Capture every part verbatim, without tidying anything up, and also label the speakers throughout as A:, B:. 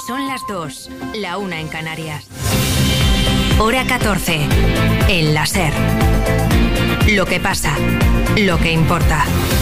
A: Son las dos, la una en Canarias. Hora catorce, en la SER. Lo que pasa, lo que importa.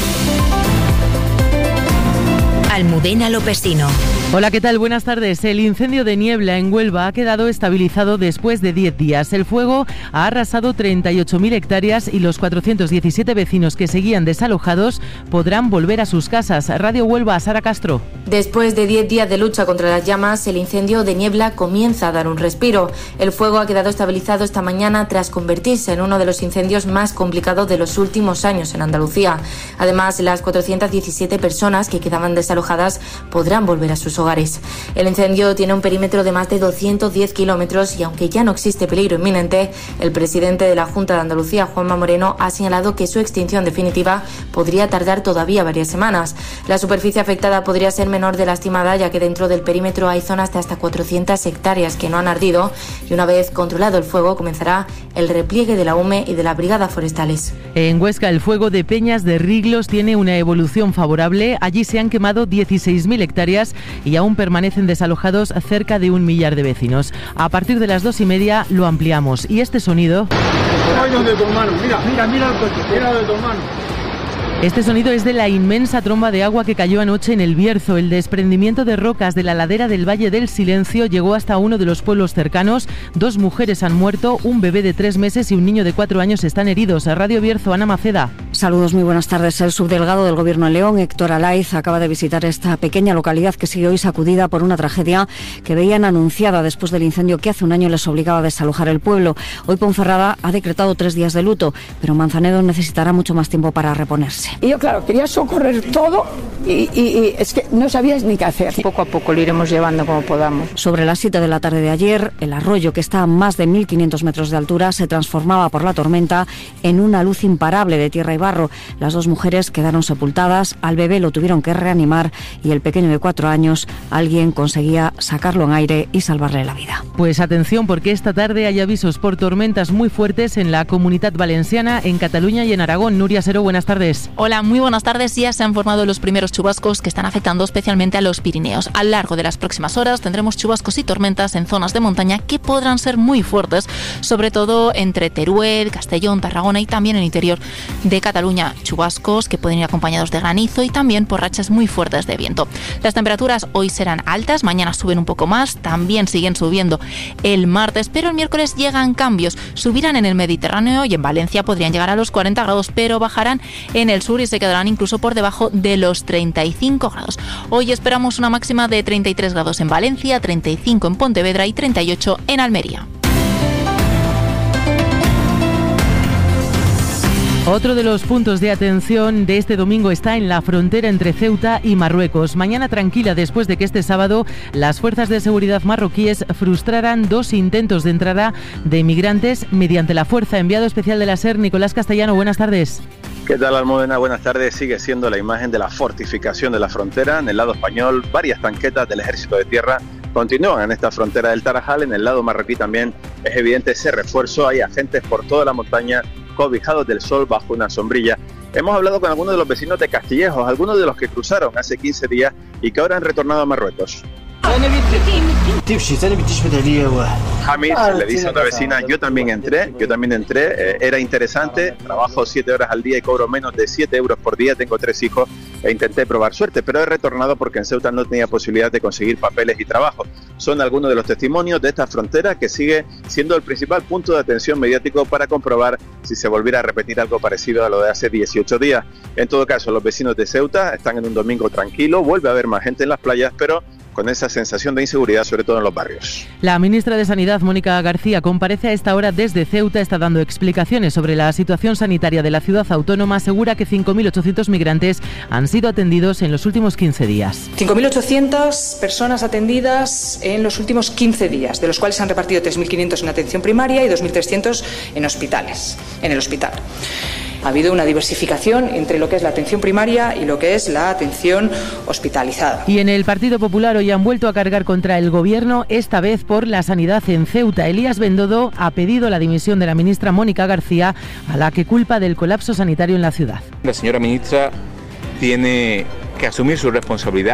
A: Almudena Lopesino.
B: Hola, ¿qué tal? Buenas tardes. El incendio de Niebla en Huelva ha quedado estabilizado después de diez días. El fuego ha arrasado treinta y ocho mil hectáreas y los cuatrocientos diecisiete vecinos que seguían desalojados podrán volver a sus casas. Radio Huelva, Sara Castro.
C: Después de diez días de lucha contra las llamas, el incendio de Niebla comienza a dar un respiro. El fuego ha quedado estabilizado esta mañana tras convertirse en uno de los incendios más complicados de los últimos años en Andalucía. Además, las cuatrocientas diecisiete personas que quedaban desalojadas podrán volver a sus hogares. El incendio tiene un perímetro de más de doscientos diez kilómetros y aunque ya no existe peligro inminente, el presidente de la Junta de Andalucía, Juanma Moreno, ha señalado que su extinción definitiva podría tardar todavía varias semanas. La superficie afectada podría ser menor de la estimada, ya que dentro del perímetro hay zonas de hasta cuatrocientas hectáreas que no han ardido y una vez controlado el fuego comenzará el repliegue de la U M E y de las brigadas forestales.
B: En Huesca, el fuego de Peñas de Riglos tiene una evolución favorable. Allí se han quemado dieciséis mil hectáreas y aún permanecen desalojados cerca de un millar de vecinos. A partir de las dos y media lo ampliamos. Y este sonido...
D: Mira, mira, mira el coche, mira de tu hermano.
B: Este sonido es de la inmensa tromba de agua que cayó anoche en El Bierzo. El desprendimiento de rocas de la ladera del Valle del Silencio llegó hasta uno de los pueblos cercanos. Dos mujeres han muerto, un bebé de tres meses y un niño de cuatro años están heridos. A Radio Bierzo, Ana Maceda.
E: Saludos, muy buenas tardes. El subdelegado del Gobierno en León, Héctor Alaiz, acaba de visitar esta pequeña localidad que sigue hoy sacudida por una tragedia que veían anunciada después del incendio que hace un año les obligaba a desalojar el pueblo. Hoy Ponferrada ha decretado tres días de luto, pero Manzanedo necesitará mucho más tiempo para reponerse.
F: Y yo, claro, quería socorrer todo y, y, y es que no sabías ni qué hacer.
G: Poco a poco lo iremos llevando como podamos.
E: Sobre las siete de la tarde de ayer, el arroyo, que está a más de mil quinientos metros de altura, se transformaba por la tormenta en una luz imparable de tierra y barro. Las dos mujeres quedaron sepultadas, al bebé lo tuvieron que reanimar y el pequeño de cuatro años, alguien conseguía sacarlo en aire y salvarle la vida.
B: Pues atención, porque esta tarde hay avisos por tormentas muy fuertes en la Comunidad Valenciana, en Cataluña y en Aragón. Nuria Seró, buenas tardes.
H: Hola, muy buenas tardes. Ya se han formado los primeros chubascos que están afectando especialmente a los Pirineos. A lo largo de las próximas horas tendremos chubascos y tormentas en zonas de montaña que podrán ser muy fuertes, sobre todo entre Teruel, Castellón, Tarragona y también en el interior de Cataluña. Chubascos que pueden ir acompañados de granizo y también por rachas muy fuertes de viento. Las temperaturas hoy serán altas, mañana suben un poco más, también siguen subiendo el martes, pero el miércoles llegan cambios. Subirán en el Mediterráneo y en Valencia podrían llegar a los cuarenta grados, pero bajarán en el sur y se quedarán incluso por debajo de los treinta y cinco grados. Hoy esperamos una máxima de treinta y tres grados en Valencia, treinta y cinco en Pontevedra y treinta y ocho en Almería.
B: Otro de los puntos de atención de este domingo está en la frontera entre Ceuta y Marruecos. Mañana tranquila después de que este sábado las fuerzas de seguridad marroquíes frustraran dos intentos de entrada de migrantes mediante la fuerza. Enviado especial de la SER, Nicolás Castellano, buenas tardes.
I: ¿Qué tal, Almudena? Buenas tardes. Sigue siendo la imagen de la fortificación de la frontera. En el lado español, varias tanquetas del Ejército de Tierra continúan en esta frontera del Tarajal. En el lado marroquí también es evidente ese refuerzo. Hay agentes por toda la montaña cobijados del sol bajo una sombrilla. Hemos hablado con algunos de los vecinos de Castillejos, algunos de los que cruzaron hace quince días y que ahora han retornado a Marruecos. Jamis le dice a una vecina, yo también entré, yo también entré, eh, era interesante, trabajo siete horas al día y cobro menos de siete euros por día, tengo tres hijos e intenté probar suerte, pero he retornado porque en Ceuta no tenía posibilidad de conseguir papeles y trabajo. Son algunos de los testimonios de esta frontera que sigue siendo el principal punto de atención mediático para comprobar si se volviera a repetir algo parecido a lo de hace dieciocho días. En todo caso, los vecinos de Ceuta están en un domingo tranquilo, vuelve a haber más gente en las playas, pero con esa sensación de inseguridad, sobre todo en los barrios.
B: La ministra de Sanidad, Mónica García, comparece a esta hora desde Ceuta, está dando explicaciones sobre la situación sanitaria de la ciudad autónoma, asegura que cinco mil ochocientos migrantes han sido atendidos en los últimos quince días.
J: cinco mil ochocientas personas atendidas en los últimos quince días, de los cuales se han repartido tres mil quinientos en atención primaria y dos mil trescientos en hospitales, en el hospital. Ha habido una diversificación entre lo que es la atención primaria y lo que es la atención hospitalizada.
B: Y en el Partido Popular hoy han vuelto a cargar contra el Gobierno, esta vez por la sanidad en Ceuta. Elías Bendodo ha pedido la dimisión de la ministra Mónica García, a la que culpa del colapso sanitario en la ciudad.
K: La señora ministra tiene que asumir su responsabilidad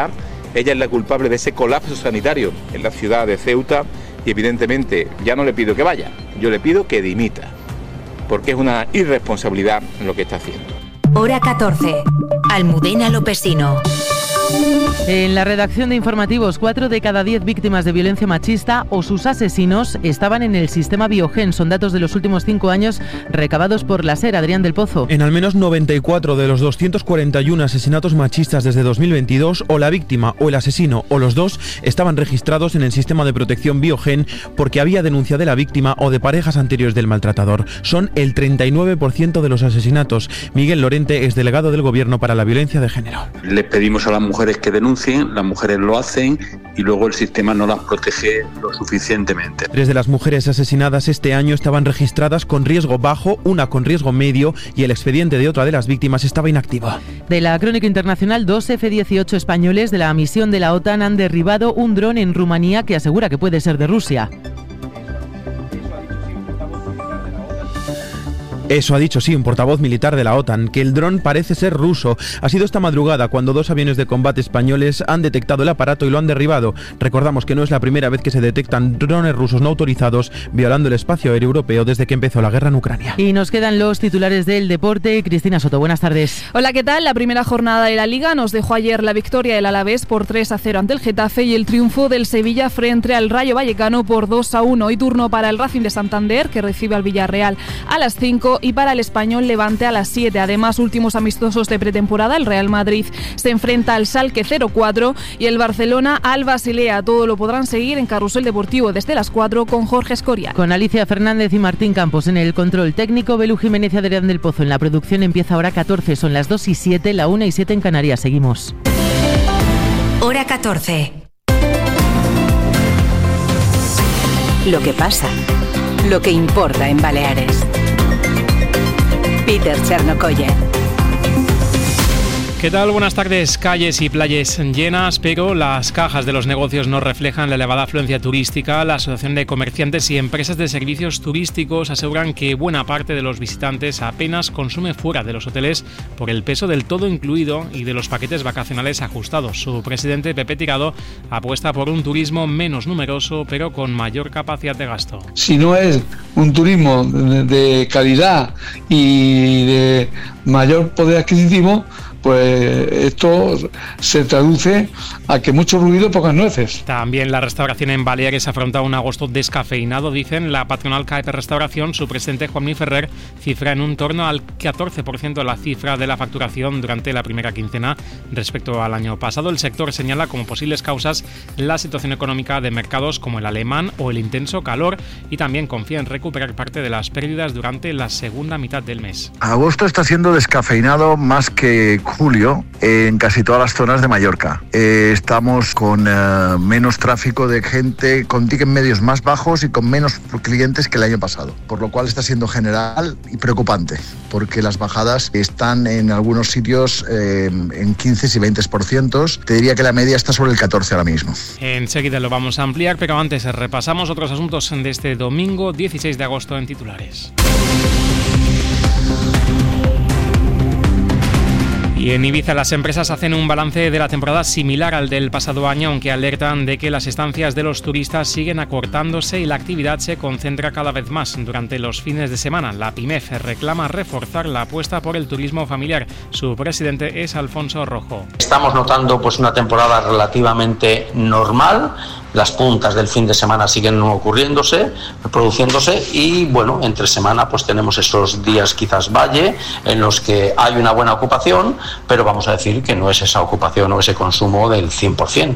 K: Ella es la culpable de ese colapso sanitario en la ciudad de Ceuta y evidentemente ya no le pido que vaya, yo le pido que dimita, porque es una irresponsabilidad lo que está haciendo.
A: Hora catorce. Almudena Lopesino.
B: En la redacción de informativos, cuatro de cada diez víctimas de violencia machista o sus asesinos estaban en el sistema Biogen. Son datos de los últimos cinco años recabados por la SER. Adrián del Pozo.
L: En al menos noventa y cuatro de los doscientos cuarenta y uno asesinatos machistas desde dos mil veintidós, o la víctima o el asesino o los dos estaban registrados en el sistema de protección Biogen porque había denuncia de la víctima o de parejas anteriores del maltratador. Son el treinta y nueve por ciento de los asesinatos. Miguel Lorente es delegado del Gobierno para la Violencia de Género.
M: Les pedimos a las mujeres que denuncien, las mujeres lo hacen y luego el sistema no las protege lo suficientemente.
L: Tres de las mujeres asesinadas este año estaban registradas con riesgo bajo, una con riesgo medio y el expediente de otra de las víctimas estaba inactivo.
B: De la crónica internacional, dos efe dieciocho españoles de la misión de la OTAN han derribado un dron en Rumanía que asegura que puede ser de Rusia.
L: Eso ha dicho, sí, un portavoz militar de la OTAN, que el dron parece ser ruso. Ha sido esta madrugada cuando dos aviones de combate españoles han detectado el aparato y lo han derribado. Recordamos que no es la primera vez que se detectan drones rusos no autorizados violando el espacio aéreo europeo desde que empezó la guerra en Ucrania.
B: Y nos quedan los titulares del deporte. Cristina Soto, buenas tardes.
N: Hola, ¿qué tal? La primera jornada de la Liga nos dejó ayer la victoria del Alavés por tres a cero ante el Getafe y el triunfo del Sevilla frente al Rayo Vallecano por dos a uno. Hoy turno para el Racing de Santander, que recibe al Villarreal a las cinco, y para el Español Levante a las siete. Además, últimos amistosos de pretemporada, el Real Madrid se enfrenta al Schalke cero cuatro y el Barcelona al Basilea. Todo lo podrán seguir en Carrusel Deportivo desde las cuatro con Jorge Escoria.
B: Con Alicia Fernández y Martín Campos en el control técnico, Belu Jiménez y Adrián del Pozo en la producción. Empieza Hora catorce, son las dos y siete, la una y siete en Canarias. Seguimos.
A: Hora catorce. Lo que pasa, lo que importa en Baleares. Peter Chernokoye.
O: ¿Qué tal? Buenas tardes. Calles y playas llenas, pero las cajas de los negocios no reflejan la elevada afluencia turística. La Asociación de Comerciantes y Empresas de Servicios Turísticos aseguran que buena parte de los visitantes apenas consume fuera de los hoteles por el peso del todo incluido y de los paquetes vacacionales ajustados. Su presidente, Pepe Tirado, apuesta por un turismo menos numeroso, pero con mayor capacidad de gasto.
P: Si no es un turismo de calidad y de mayor poder adquisitivo, pues esto se traduce a que mucho ruido, pocas nueces.
O: También la restauración en Baleares afronta un agosto descafeinado, dicen. La patronal C A E P Restauración, su presidente Juanmi Ferrer, cifra en un torno al catorce por ciento la cifra de la facturación durante la primera quincena respecto al año pasado. El sector señala como posibles causas la situación económica de mercados como el alemán o el intenso calor, y también confía en recuperar parte de las pérdidas durante la segunda mitad del mes.
Q: Agosto está siendo descafeinado más que julio en casi todas las zonas de Mallorca. Eh, estamos con eh, menos tráfico de gente, con tickets medios más bajos y con menos clientes que el año pasado, por lo cual está siendo general y preocupante, porque las bajadas están en algunos sitios eh, en quince y veinte por ciento. Te diría que la media está sobre el catorce ahora mismo.
O: Enseguida lo vamos a ampliar, pero antes repasamos otros asuntos de este domingo dieciséis de agosto en titulares. Y en Ibiza las empresas hacen un balance de la temporada similar al del pasado año, aunque alertan de que las estancias de los turistas siguen acortándose y la actividad se concentra cada vez más durante los fines de semana. La PIMEF reclama reforzar la apuesta por el turismo familiar. Su presidente es Alfonso Rojo.
R: Estamos notando pues una temporada relativamente normal. Las puntas del fin de semana siguen ocurriéndose, produciéndose, y bueno, entre semana pues tenemos esos días quizás valle en los que hay una buena ocupación, pero vamos a decir que no es esa ocupación o ese consumo del cien por ciento.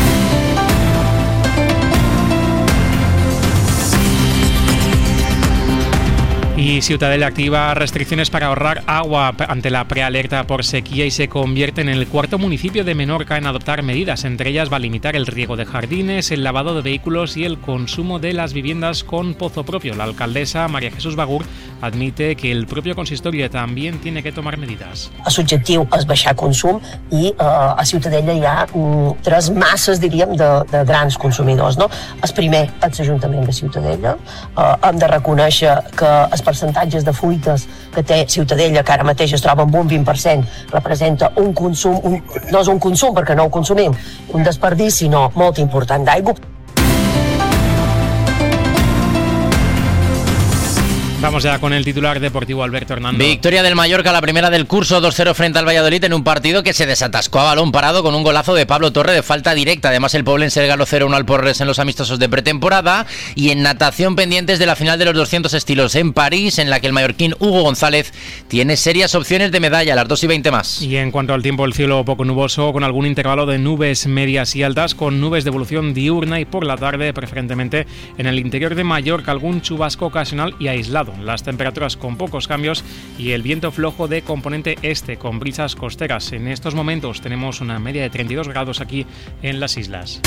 O: Y Ciutadella activa restricciones para ahorrar agua ante la prealerta por sequía y se convierte en el cuarto municipio de Menorca en adoptar medidas. Entre ellas va a limitar el riego de jardines, el lavado de vehículos y el consumo de las viviendas con pozo propio. La alcaldesa María Jesús Bagur admite que el propio consistorio también tiene que tomar medidas.
S: L'objectiu és baixar consum i eh, a Ciutadella hi ha mm, tres masses, diríem, de, de grans consumidors. No? El primer, els ajuntaments de Ciutadella. Eh, hem de reconèixer que els percentatges de fruites que té Ciutadella, que ara mateix es troba amb un vint per cent, representa un consum, un, no és un consum perquè no ho consumim, un desperdici, sinó molt important d'aigua.
O: Vamos ya con el titular deportivo, Alberto Hernando.
T: Victoria del Mallorca, la primera del curso, dos cero frente al Valladolid en un partido que se desatascó a balón parado con un golazo de Pablo Torre de falta directa. Además, el poblense le ganó cero uno al Porres en los amistosos de pretemporada. Y en natación, pendientes de la final de los doscientos estilos en París, en la que el mallorquín Hugo González tiene serias opciones de medalla, a las dos y veinte más.
O: Y en cuanto al tiempo, el cielo poco nuboso, con algún intervalo de nubes medias y altas, con nubes de evolución diurna y por la tarde, preferentemente en el interior de Mallorca, algún chubasco ocasional y aislado. Las temperaturas con pocos cambios y el viento flojo de componente este con brisas costeras. En estos momentos tenemos una media de treinta y dos grados aquí en las islas.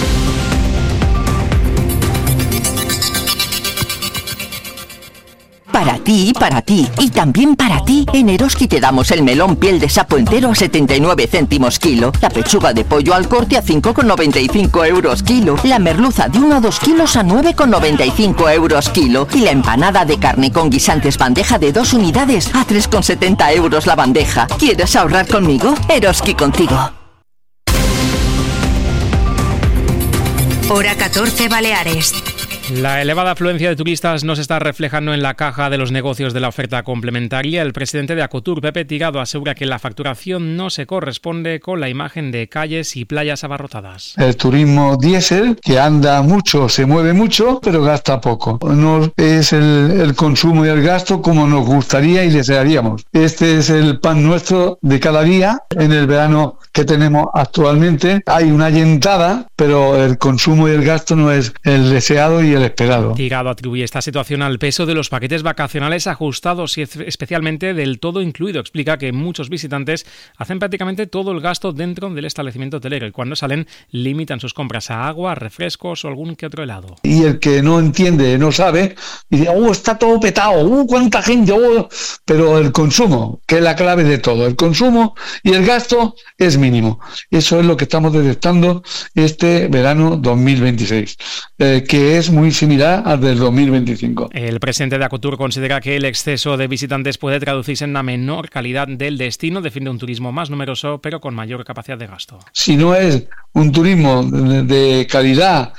U: Para ti, para ti y también para ti, en Eroski te damos el melón piel de sapo entero a setenta y nueve céntimos kilo, la pechuga de pollo al corte a cinco con noventa y cinco euros kilo, la merluza de uno a dos kilos a nueve con noventa y cinco euros kilo y la empanada de carne con guisantes bandeja de dos unidades a tres con setenta euros la bandeja. ¿Quieres ahorrar conmigo? Eroski contigo.
A: Hora catorce, Baleares.
O: La elevada afluencia de turistas no se está reflejando en la caja de los negocios de la oferta complementaria. El presidente de Acotur, Pepe Tirado, asegura que la facturación no se corresponde con la imagen de calles y playas abarrotadas.
P: El turismo diésel, que anda mucho, se mueve mucho, pero gasta poco. No es el, el consumo y el gasto como nos gustaría y desearíamos. Este es el pan nuestro de cada día. En el verano que tenemos actualmente hay una llentada, pero el consumo y el gasto no es el deseado y el esperado.
O: Tirado atribuye esta situación al peso de los paquetes vacacionales ajustados y especialmente del todo incluido. Explica que muchos visitantes hacen prácticamente todo el gasto dentro del establecimiento hotelero y cuando salen limitan sus compras a agua, refrescos o algún que otro helado.
P: Y el que no entiende, no sabe, dice, oh, está todo petado, uh, cuánta gente, oh. Pero el consumo, que es la clave de todo, el consumo y el gasto es mínimo. Eso es lo que estamos detectando este verano dos mil veintiséis, eh, que es muy similar al del dos mil veinticinco.
O: El presidente de Acotur considera que el exceso de visitantes puede traducirse en una menor calidad del destino, defiende un turismo más numeroso pero con mayor capacidad de gasto.
P: Si no es un turismo de calidad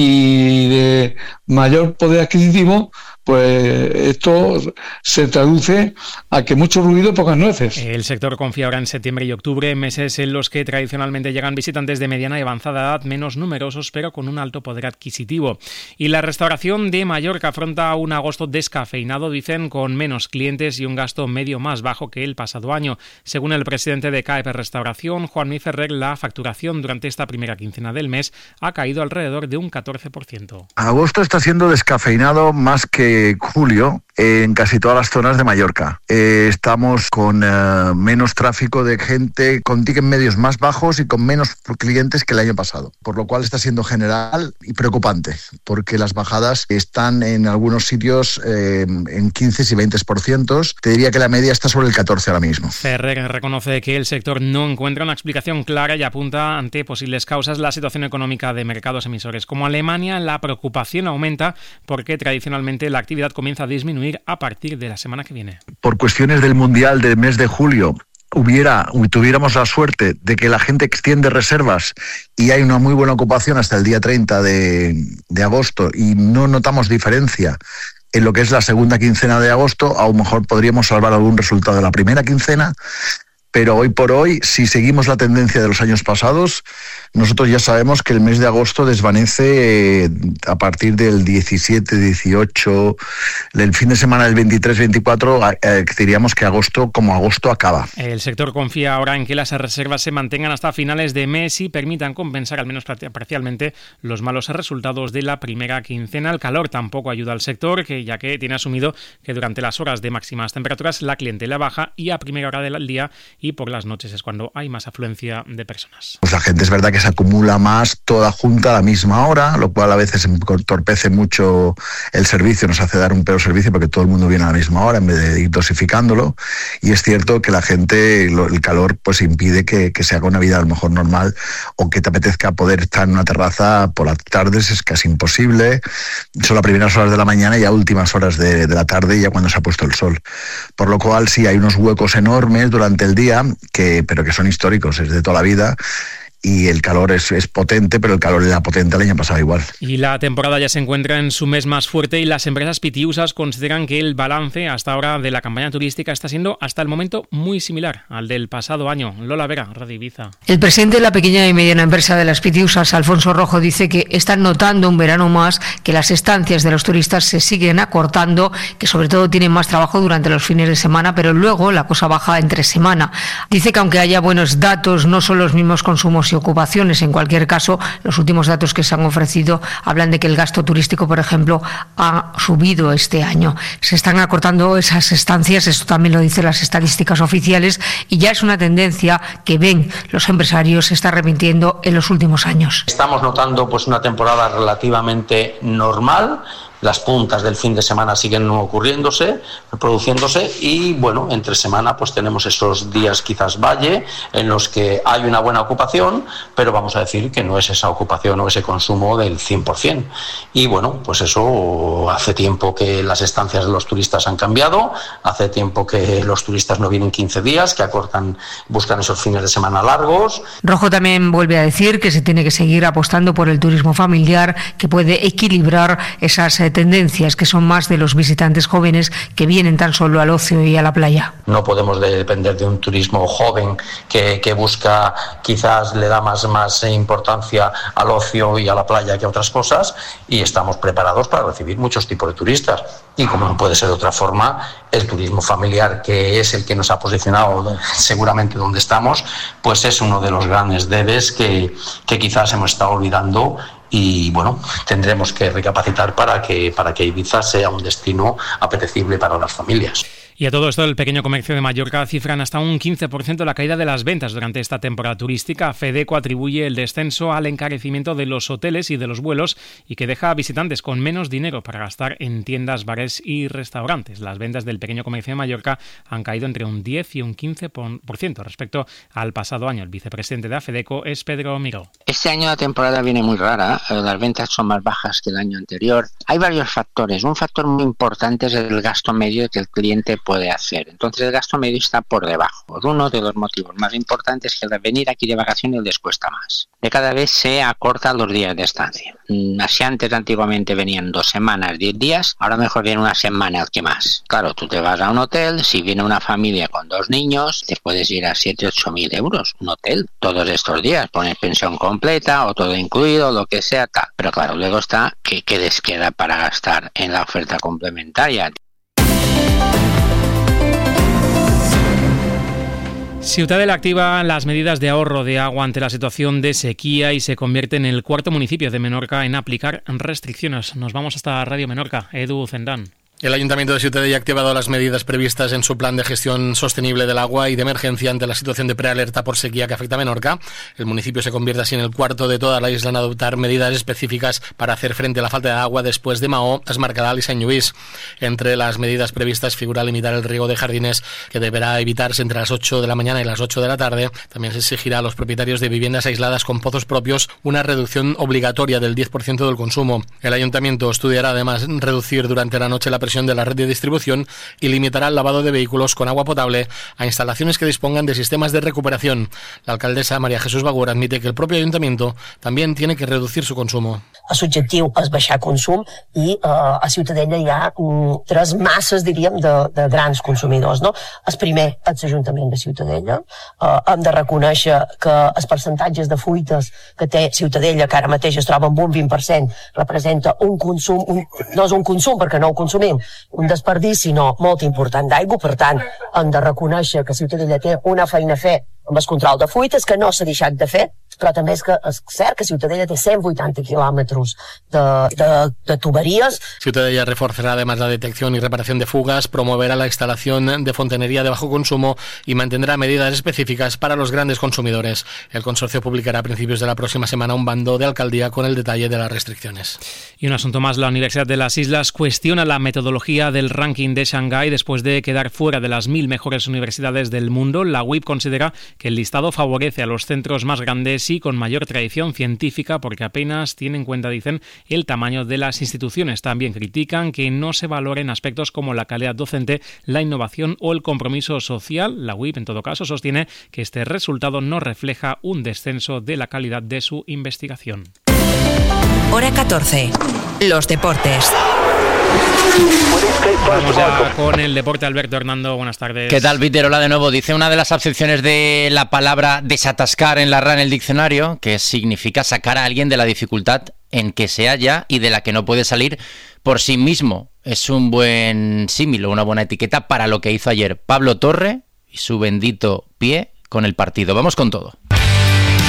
P: y de mayor poder adquisitivo, pues esto se traduce a que mucho ruido, pocas nueces.
O: El sector confía ahora en septiembre y octubre, meses en los que tradicionalmente llegan visitantes de mediana y avanzada edad, menos numerosos pero con un alto poder adquisitivo. Y la restauración de Mallorca afronta un agosto descafeinado, dicen, con menos clientes y un gasto medio más bajo que el pasado año. Según el presidente de C A E P Restauración, Juanmi Ferrer, la facturación durante esta primera quincena del mes ha caído alrededor de un catorce por ciento.
Q: Agosto está siendo descafeinado más que julio en casi todas las zonas de Mallorca. Eh, estamos con eh, menos tráfico de gente, con tickets medios más bajos y con menos clientes que el año pasado, por lo cual está siendo general y preocupante, porque las bajadas están en algunos sitios eh, en quince y veinte por ciento. Te diría que la media está sobre el catorce ahora mismo.
O: Ferrer reconoce que el sector no encuentra una explicación clara y apunta ante posibles causas la situación económica de mercados emisores. Como Alemania, la preocupación aumenta porque tradicionalmente la actividad comienza a disminuir a partir de la semana que viene.
Q: Por cuestiones del Mundial del mes de julio, hubiera tuviéramos la suerte de que la gente extiende reservas y hay una muy buena ocupación hasta el día treinta de, de agosto y no notamos diferencia en lo que es la segunda quincena de agosto, a lo mejor podríamos salvar algún resultado de la primera quincena. Pero hoy por hoy, si seguimos la tendencia de los años pasados, nosotros ya sabemos que el mes de agosto desvanece eh, a partir del diecisiete, dieciocho, el fin de semana del veintitrés, veinticuatro, eh, diríamos que agosto como agosto acaba.
O: El sector confía ahora en que las reservas se mantengan hasta finales de mes y permitan compensar al menos parcialmente los malos resultados de la primera quincena. El calor tampoco ayuda al sector, que ya que tiene asumido que durante las horas de máximas temperaturas la clientela baja y a primera hora del día y por las noches es cuando hay más afluencia de personas.
Q: Pues la gente es verdad que se acumula más toda junta a la misma hora, lo cual a veces entorpece mucho el servicio, nos hace dar un peor servicio porque todo el mundo viene a la misma hora en vez de ir dosificándolo, y es cierto que la gente, el calor pues impide que, que se haga una vida a lo mejor normal, o que te apetezca poder estar en una terraza por las tardes, es casi imposible, son las primeras horas de la mañana y a últimas horas de, de la tarde, ya cuando se ha puesto el sol, por lo cual sí hay unos huecos enormes durante el día, que, pero que son históricos, es de toda la vida. Y el calor es, es potente, pero el calor era potente el año pasado igual.
O: Y la temporada ya se encuentra en su mes más fuerte y las empresas pitiusas consideran que el balance hasta ahora de la campaña turística está siendo hasta el momento muy similar al del pasado año. Lola Vera, Radio Ibiza.
C: El presidente de la pequeña y mediana empresa de las pitiusas, Alfonso Rojo, dice que están notando un verano más que las estancias de los turistas se siguen acortando, que sobre todo tienen más trabajo durante los fines de semana, pero luego la cosa baja entre semana. Dice que aunque haya buenos datos, no son los mismos consumos y ocupaciones. En cualquier caso, los últimos datos que se han ofrecido hablan de que el gasto turístico, por ejemplo, ha subido este año. Se están acortando esas estancias, esto también lo dicen las estadísticas oficiales, y ya es una tendencia que ven los empresarios se está repitiendo en los últimos años.
R: Estamos notando pues una temporada relativamente normal. Las puntas del fin de semana siguen ocurriéndose, produciéndose, y bueno, entre semana pues tenemos esos días quizás valle en los que hay una buena ocupación, pero vamos a decir que no es esa ocupación o ese consumo del cien por ciento. Y bueno, pues eso hace tiempo que las estancias de los turistas han cambiado, hace tiempo que los turistas no vienen quince días, que acortan, buscan esos fines de semana largos.
C: Rojo también vuelve a decir que se tiene que seguir apostando por el turismo familiar, que puede equilibrar esas tendencias que son más de los visitantes jóvenes que vienen tan solo al ocio y a la playa.
R: No podemos depender de un turismo joven que, que busca, quizás le da más, más importancia al ocio y a la playa que a otras cosas, y estamos preparados para recibir muchos tipos de turistas. Y como no puede ser de otra forma, el turismo familiar, que es el que nos ha posicionado seguramente donde estamos, pues es uno de los grandes debes que, que quizás hemos estado olvidando. Y bueno, tendremos que recapacitar para que, para que Ibiza sea un destino apetecible para las familias.
O: Y a todo esto, el pequeño comercio de Mallorca cifran hasta un quince por ciento la caída de las ventas durante esta temporada turística. Fedeco atribuye el descenso al encarecimiento de los hoteles y de los vuelos, y que deja a visitantes con menos dinero para gastar en tiendas, bares y restaurantes. Las ventas del pequeño comercio de Mallorca han caído entre un diez y un quince por ciento respecto al pasado año. El vicepresidente de Fedeco es Pedro Miró.
V: Este año la temporada viene muy rara, las ventas son más bajas que el año anterior. Hay varios factores. Un factor muy importante es el gasto medio que el cliente puede puede hacer. Entonces el gasto medio está por debajo. Uno de los motivos más importantes es que al venir aquí de vacaciones les cuesta más. De cada vez se acortan los días de estancia. Si antes antiguamente venían dos semanas, diez días, ahora mejor viene una semana que más. Claro, tú te vas a un hotel, si viene una familia con dos niños, te puedes ir a siete, ocho mil euros, un hotel, todos estos días, pones pensión completa o todo incluido, lo que sea, tal. Pero claro, luego está que qué les queda para gastar en la oferta complementaria.
O: Ciutadella activa las medidas de ahorro de agua ante la situación de sequía y se convierte en el cuarto municipio de Menorca en aplicar restricciones. Nos vamos hasta Radio Menorca. Edu Zendán.
W: El Ayuntamiento de Ciutadella ha activado las medidas previstas en su plan de gestión sostenible del agua y de emergencia ante la situación de prealerta por sequía que afecta a Menorca. El municipio se convierte así en el cuarto de toda la isla en adoptar medidas específicas para hacer frente a la falta de agua después de Maó, Es Mercadal y Sant Lluís. Entre las medidas previstas figura limitar el riego de jardines, que deberá evitarse entre las ocho de la mañana y las ocho de la tarde. También se exigirá a los propietarios de viviendas aisladas con pozos propios una reducción obligatoria del diez por ciento del consumo. El Ayuntamiento estudiará además reducir durante la noche la presión de la red de distribución y limitará el lavado de vehículos con agua potable a instalaciones que dispongan de sistemas de recuperación. La alcaldesa María Jesús Bagor admite que el propio ayuntamiento también tiene que reducir su consumo.
S: L'objectiu és baixar consum i eh, a Ciutadella hi ha mm, tres masses, diríem, de, de grans consumidors. No? El primer és l'Ajuntament de Ciutadella. Eh, hem de reconèixer que els percentatges de fuites que té Ciutadella, que ara mateix es troba amb un vint per cent, representa un consum, un, no és un consum perquè no ho consumim, un desperdici no molt important d'aigua. Per tant, hem de reconèixer que Ciutadella té una feina a fer amb el control de fuites que no s'ha deixat de fer, però també és que és cert que Ciutadella té cent vuitanta quilòmetres de, de, de tuberías.
W: Ciutadella reforzará además la detección y reparación de fugas, promoverá la instalación de fontanería de bajo consumo y mantendrá medidas específicas para los grandes consumidores. El consorcio publicará a principios de la próxima semana un bando de alcaldía con el detalle de las restricciones.
O: Y un asunto más, la Universidad de las Islas cuestiona la metodología del ranking de Shanghái después de quedar fuera de las mil mejores universidades del mundo. La U I P considera que el listado favorece a los centros más grandes y con mayor tradición científica porque apenas tiene en cuenta, dicen, el tamaño de las instituciones. También critican que no se valoren aspectos como la calidad docente, la innovación o el compromiso social. La U I P, en todo caso, sostiene que este resultado no refleja un descenso de la calidad de su investigación.
A: Hora catorce. Los deportes.
O: Vamos ya con el deporte. Alberto Hernando, buenas tardes.
T: ¿Qué tal, Peter? Hola de nuevo. Dice una de las acepciones de la palabra desatascar en la R A en el diccionario, que significa sacar a alguien de la dificultad en que se halla y de la que no puede salir por sí mismo. Es un buen símil o una buena etiqueta para lo que hizo ayer Pablo Torre y su bendito pie con el partido. Vamos con todo.